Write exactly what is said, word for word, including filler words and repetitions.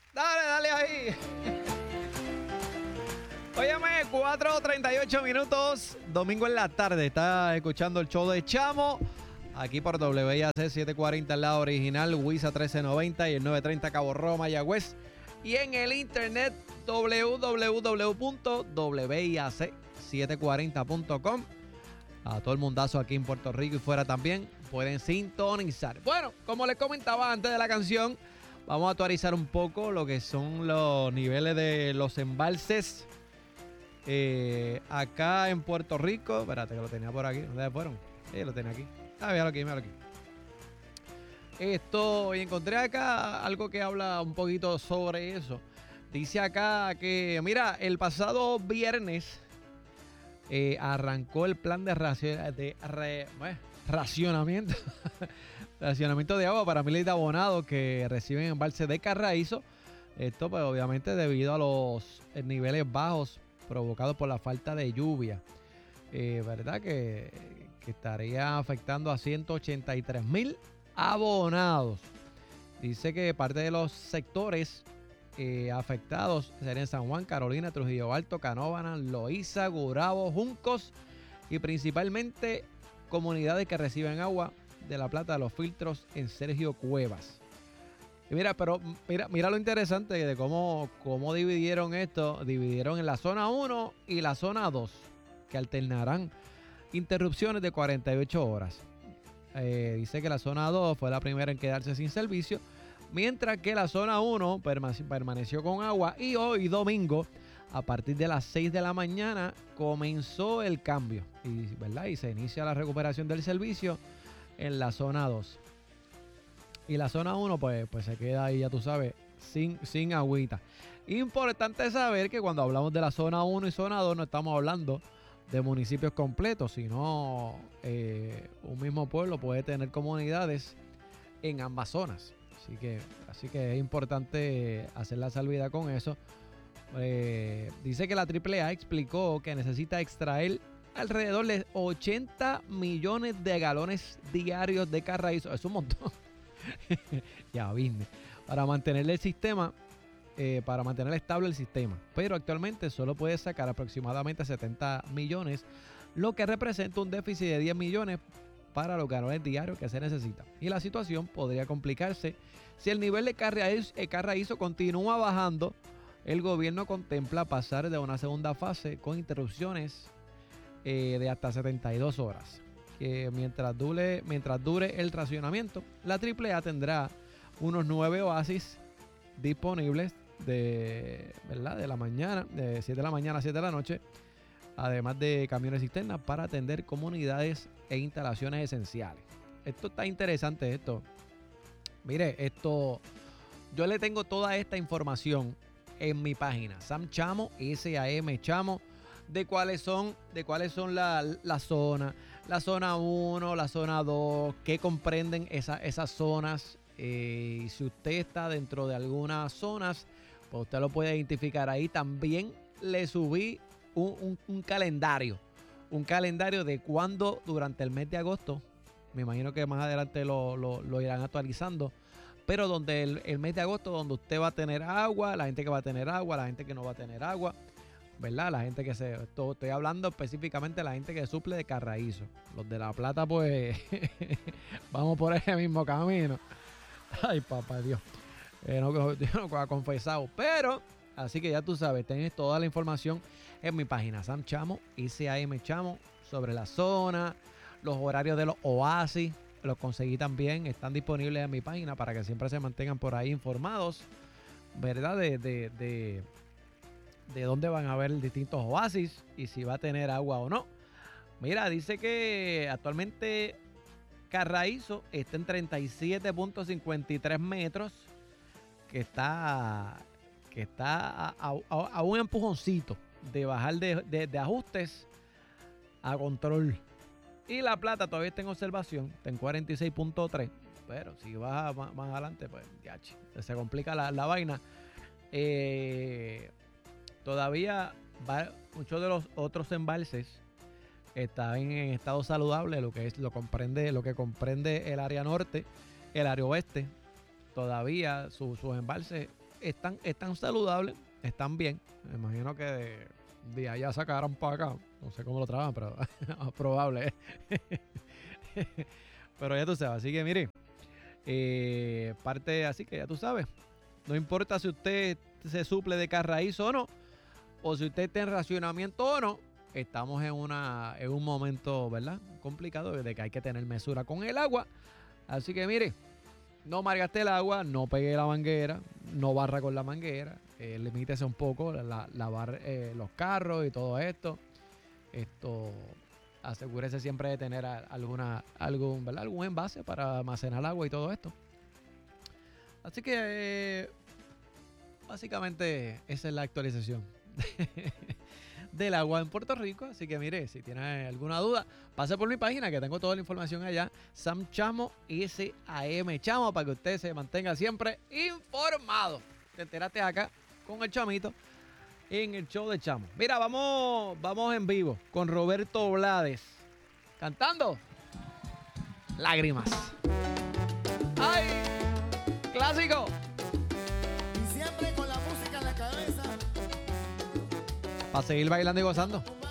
Dale, dale ahí. Óyeme, cuatro treinta y ocho minutos, domingo en la tarde. Está escuchando el show de Chamo. Aquí por W I A C setecientos cuarenta, el lado original, Wisa trece noventa y el novecientos treinta Cabo Rojo, Mayagüez. Y en el internet, w w w punto w i a c setecientos cuarenta punto com. A todo el mundazo aquí en Puerto Rico y fuera también pueden sintonizar. Bueno, como les comentaba antes de la canción, vamos a actualizar un poco lo que son los niveles de los embalses eh, acá en Puerto Rico. Espérate que lo tenía por aquí. ¿Dónde fueron? Sí, lo tenía aquí. Ah, míralo aquí, míralo aquí. Esto, y encontré acá algo que habla un poquito sobre eso. Dice acá que, mira, el pasado viernes eh, arrancó el plan de, racion, de re, eh, racionamiento racionamiento de agua para miles de abonados que reciben embalse de Carraízo. Esto, pues, obviamente, debido a los niveles bajos provocados por la falta de lluvia. Eh, ¿Verdad? Que, que estaría afectando a ciento ochenta y tres mil abonados. Dice que parte de los sectores eh, afectados serían San Juan, Carolina, Trujillo Alto, Canóvana, Loíza, Gurabo, Juncos y principalmente comunidades que reciben agua de la plata de los filtros en Sergio Cuevas. Y mira, pero mira, mira lo interesante de cómo, cómo dividieron esto. Dividieron en la zona uno y la zona dos, que alternarán interrupciones de cuarenta y ocho horas. Eh, dice que la zona dos fue la primera en quedarse sin servicio, mientras que la zona uno permaneció con agua y hoy domingo a partir de las seis de la mañana comenzó el cambio y, ¿verdad? Y se inicia la recuperación del servicio en la zona dos. Y la zona uno pues, pues se queda ahí, ya tú sabes, sin, sin agüita. Importante saber que cuando hablamos de la zona uno y zona dos no estamos hablando de municipios completos, sino eh, un mismo pueblo puede tener comunidades en ambas zonas. Así que, así que es importante hacer la salvedad con eso. Eh, dice que la triple A explicó que necesita extraer alrededor de ochenta millones de galones diarios de Carraízo. Es un montón. Ya vine. Para mantener el sistema, eh, para mantener estable el sistema. Pero actualmente solo puede sacar aproximadamente setenta millones, lo que representa un déficit de diez millones para los galones diarios que se necesitan. Y la situación podría complicarse si el nivel de Carraízo, eh, Carraízo continúa bajando. El gobierno contempla pasar de una segunda fase con interrupciones eh, de hasta setenta y dos horas. Que mientras dure, mientras dure el racionamiento, la triple A tendrá unos nueve oasis disponibles de, ¿verdad? de la mañana, de siete de la mañana a siete de la noche, además de camiones cisternas para atender comunidades e instalaciones esenciales. Esto está interesante, esto. Mire, esto, yo le tengo toda esta información en mi página, Sam Chamo, S A M Chamo, de cuáles son, de cuáles son las la zonas, la zona uno, la zona dos, qué comprenden esa, esas zonas. Eh, y si usted está dentro de algunas zonas, pues usted lo puede identificar ahí. También le subí un, un, un calendario, un calendario de cuándo durante el mes de agosto, me imagino que más adelante lo, lo, lo irán actualizando, pero donde el, el mes de agosto, donde usted va a tener agua, la gente que va a tener agua, la gente que no va a tener agua, ¿verdad? La gente que se... Esto, estoy hablando específicamente de la gente que suple de Carraízo. Los de La Plata, pues... vamos por ese mismo camino. Ay, papá Dios. Eh, no, yo no he confesado. Pero, así que ya tú sabes, tienes toda la información en mi página, Sam Chamo, S A M Chamo, sobre la zona, los horarios de los oasis. Los conseguí también, están disponibles en mi página para que siempre se mantengan por ahí informados, ¿verdad? De... de, de de dónde van a haber distintos oasis y si va a tener agua o no. Mira, dice que actualmente Carraízo está en treinta y siete punto cincuenta y tres metros, que está, que está a, a, a un empujoncito de bajar de, de, de ajustes a control. Y La Plata todavía está en observación, está en cuarenta y seis punto tres, pero si baja más, más adelante, pues ya, se complica la, la vaina. Eh... Todavía va, muchos de los otros embalses están en estado saludable, lo que es lo comprende, lo que comprende el área norte, el área oeste. Todavía sus su embalses están, están saludables, están bien. Me imagino que de, de allá sacaron para acá. No sé cómo lo trabajan, pero es probable. Pero ya tú sabes, así que mire, eh, parte así que ya tú sabes. No importa si usted se suple de carraízo o no, o si usted está en racionamiento o no, estamos en, una, en un momento, ¿verdad?, complicado de que hay que tener mesura con el agua. Así que mire, no malgaste el agua, no pegue la manguera, no barra con la manguera, eh, limítese un poco, la, lavar eh, los carros y todo esto. Esto, asegúrese siempre de tener alguna, algún, ¿verdad?, algún envase para almacenar agua y todo esto. Así que eh, básicamente esa es la actualización del agua en Puerto Rico. Así que mire, si tiene alguna duda, pase por mi página que tengo toda la información allá, Sam Chamo S A M Chamo, para que usted se mantenga siempre informado. Te enteraste acá con el chamito en el show de Chamo. Mira, vamos, vamos en vivo con Roberto Blades cantando Lágrimas. ¡Ay! ¡Clásico! Y siempre con la música en la cabeza. Para seguir bailando y gozando.